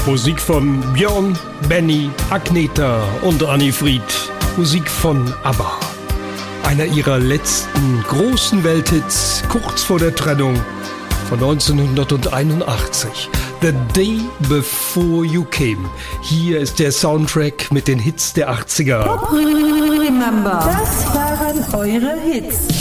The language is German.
Musik von Björn, Benny, Agneta und Anni Fried. Musik von ABBA. Einer ihrer letzten großen Welthits kurz vor der Trennung von 1981. The Day Before You Came. Hier ist der Soundtrack mit den Hits der 80er. Remember. Das waren eure Hits.